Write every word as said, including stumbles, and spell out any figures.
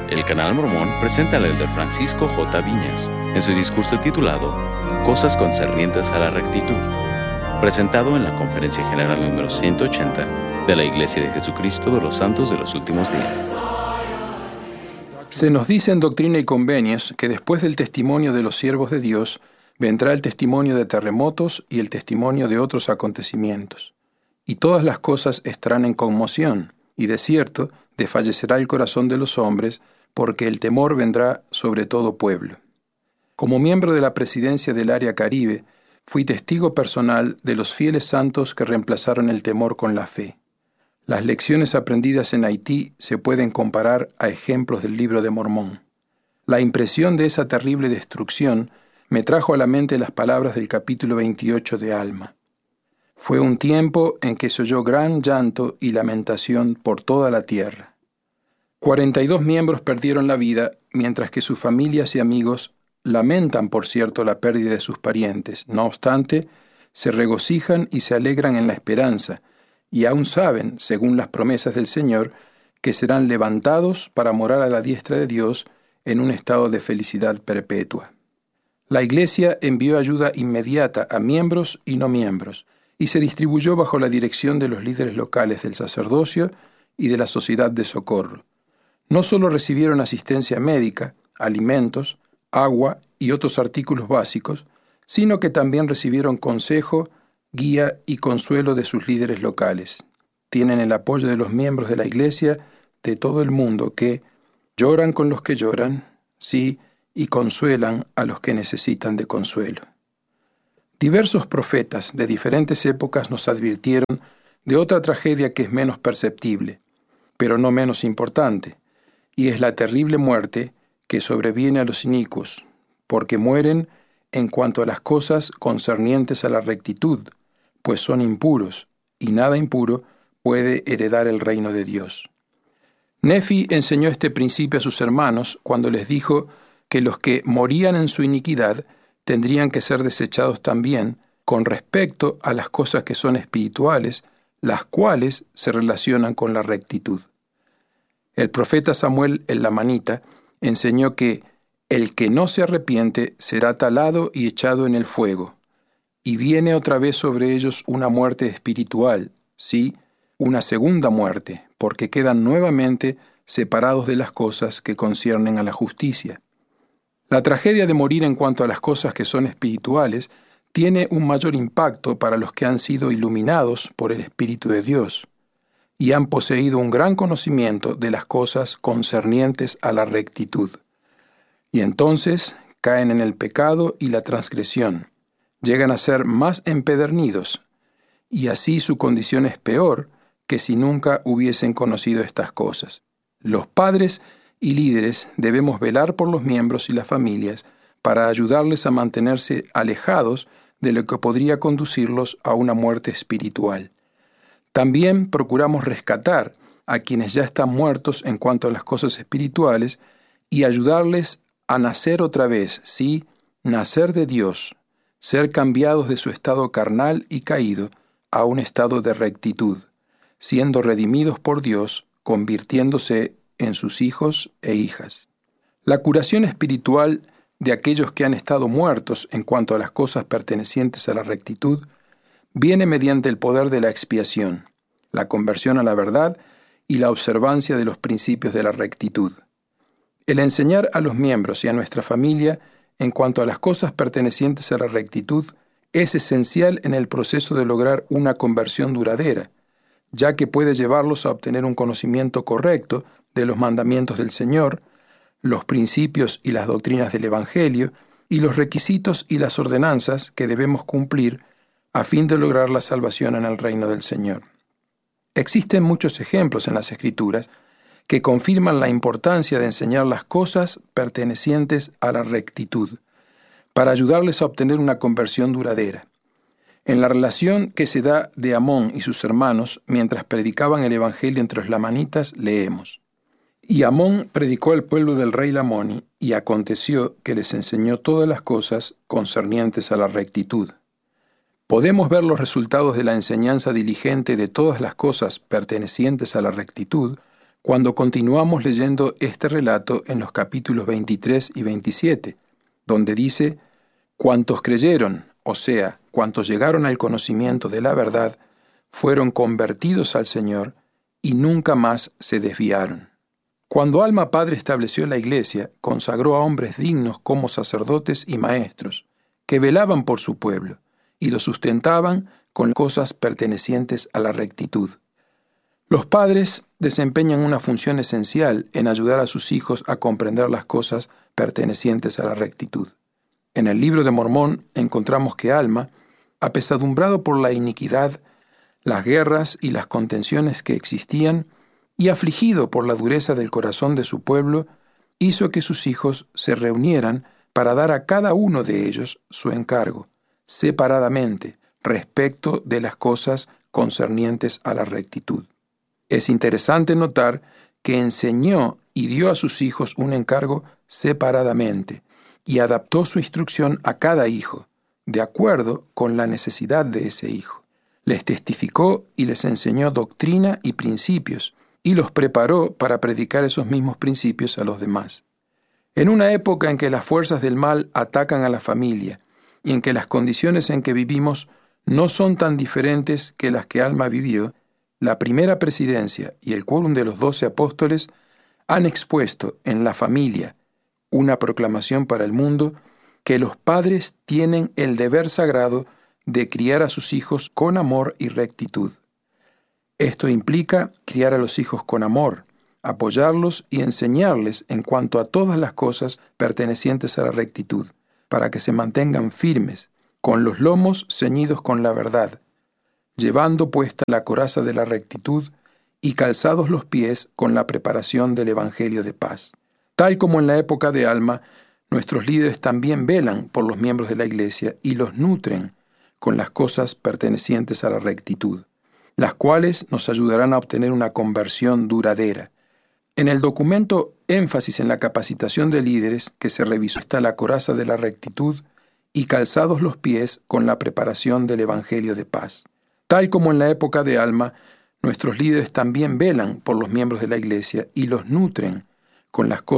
el Canal Mormón presenta al elder Francisco J. Viñas en su discurso titulado Cosas concernientes a la rectitud, presentado en la Conferencia General número ciento ochenta de la Iglesia de Jesucristo de los Santos de los Últimos Días. Se nos dice en Doctrina y Convenios que después del testimonio de los siervos de Dios vendrá el testimonio de terremotos y el testimonio de otros acontecimientos. Y todas las cosas estarán en conmoción, y de cierto desfallecerá el corazón de los hombres, porque el temor vendrá sobre todo pueblo. Como miembro de la presidencia del Área Caribe, fui testigo personal de los fieles santos que reemplazaron el temor con la fe. Las lecciones aprendidas en Haití se pueden comparar a ejemplos del Libro de Mormón. La impresión de esa terrible destrucción me trajo a la mente las palabras del capítulo veintiocho de Alma. Fue un tiempo en que se oyó gran llanto y lamentación por toda la tierra. Cuarenta y dos miembros perdieron la vida, mientras que sus familias y amigos lamentan, por cierto, la pérdida de sus parientes. No obstante, se regocijan y se alegran en la esperanza, y aún saben, según las promesas del Señor, que serán levantados para morar a la diestra de Dios en un estado de felicidad perpetua. La Iglesia envió ayuda inmediata a miembros y no miembros, y se distribuyó bajo la dirección de los líderes locales del sacerdocio y de la sociedad de socorro. No solo recibieron asistencia médica, alimentos, agua y otros artículos básicos, sino que también recibieron consejo, guía y consuelo de sus líderes locales. Tienen el apoyo de los miembros de la Iglesia de todo el mundo que lloran con los que lloran, sí, y consuelan a los que necesitan de consuelo. Diversos profetas de diferentes épocas nos advirtieron de otra tragedia que es menos perceptible, pero no menos importante, y es la terrible muerte que sobreviene a los inicuos, porque mueren en cuanto a las cosas concernientes a la rectitud, pues son impuros, y nada impuro puede heredar el reino de Dios. Nefi enseñó este principio a sus hermanos cuando les dijo que los que morían en su iniquidad tendrían que ser desechados también con respecto a las cosas que son espirituales, las cuales se relacionan con la rectitud. El profeta Samuel el Lamanita enseñó que el que no se arrepiente será talado y echado en el fuego, y viene otra vez sobre ellos una muerte espiritual, sí, una segunda muerte, porque quedan nuevamente separados de las cosas que conciernen a la justicia. La tragedia de morir en cuanto a las cosas que son espirituales tiene un mayor impacto para los que han sido iluminados por el Espíritu de Dios y han poseído un gran conocimiento de las cosas concernientes a la rectitud. Y entonces caen en el pecado y la transgresión, llegan a ser más empedernidos, y así su condición es peor que si nunca hubiesen conocido estas cosas. Los padres y líderes debemos velar por los miembros y las familias para ayudarles a mantenerse alejados de lo que podría conducirlos a una muerte espiritual. También procuramos rescatar a quienes ya están muertos en cuanto a las cosas espirituales y ayudarles a nacer otra vez, sí, nacer de Dios, ser cambiados de su estado carnal y caído a un estado de rectitud, siendo redimidos por Dios, convirtiéndose en sus hijos e hijas. La curación espiritual de aquellos que han estado muertos en cuanto a las cosas pertenecientes a la rectitud viene mediante el poder de la expiación, la conversión a la verdad y la observancia de los principios de la rectitud. El enseñar a los miembros y a nuestra familia en cuanto a las cosas pertenecientes a la rectitud es esencial en el proceso de lograr una conversión duradera, ya que puede llevarlos a obtener un conocimiento correcto de los mandamientos del Señor, los principios y las doctrinas del Evangelio y los requisitos y las ordenanzas que debemos cumplir a fin de lograr la salvación en el reino del Señor. Existen muchos ejemplos en las Escrituras que confirman la importancia de enseñar las cosas pertenecientes a la rectitud, para ayudarles a obtener una conversión duradera. En la relación que se da de Amón y sus hermanos mientras predicaban el Evangelio entre los lamanitas, leemos: Y Amón predicó al pueblo del rey Lamoni, y aconteció que les enseñó todas las cosas concernientes a la rectitud. Podemos ver los resultados de la enseñanza diligente de todas las cosas pertenecientes a la rectitud cuando continuamos leyendo este relato en los capítulos veintitrés y veintisiete, donde dice: cuantos creyeron, o sea, cuantos llegaron al conocimiento de la verdad, fueron convertidos al Señor y nunca más se desviaron. Cuando Alma Padre estableció la Iglesia, consagró a hombres dignos como sacerdotes y maestros, que velaban por su pueblo y lo sustentaban con cosas pertenecientes a la rectitud. Los padres desempeñan una función esencial en ayudar a sus hijos a comprender las cosas pertenecientes a la rectitud. En el Libro de Mormón encontramos que Alma, apesadumbrado por la iniquidad, las guerras y las contenciones que existían, y afligido por la dureza del corazón de su pueblo, hizo que sus hijos se reunieran para dar a cada uno de ellos su encargo, separadamente, respecto de las cosas concernientes a la rectitud. Es interesante notar que enseñó y dio a sus hijos un encargo separadamente y adaptó su instrucción a cada hijo, de acuerdo con la necesidad de ese hijo. Les testificó y les enseñó doctrina y principios, y los preparó para predicar esos mismos principios a los demás. En una época en que las fuerzas del mal atacan a la familia y en que las condiciones en que vivimos no son tan diferentes que las que Alma vivió, la primera presidencia y el quórum de los doce apóstoles han expuesto en la familia una proclamación para el mundo que los padres tienen el deber sagrado de criar a sus hijos con amor y rectitud. Esto implica criar a los hijos con amor, apoyarlos y enseñarles en cuanto a todas las cosas pertenecientes a la rectitud, para que se mantengan firmes, con los lomos ceñidos con la verdad, llevando puesta la coraza de la rectitud y calzados los pies con la preparación del Evangelio de paz. Tal como en la época de Alma, nuestros líderes también velan por los miembros de la Iglesia y los nutren con las cosas pertenecientes a la rectitud, las cuales nos ayudarán a obtener una conversión duradera. En el documento Énfasis en la capacitación de líderes, que se revisó, está la coraza de la rectitud y calzados los pies con la preparación del Evangelio de paz. Tal como en la época de Alma, nuestros líderes también velan por los miembros de la Iglesia y los nutren con las cosas